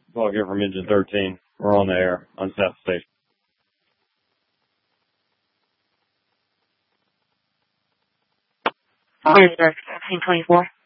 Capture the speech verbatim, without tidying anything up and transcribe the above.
Log in from engine thirteen. We're on the air on South Station. Fire thirteen twenty-four.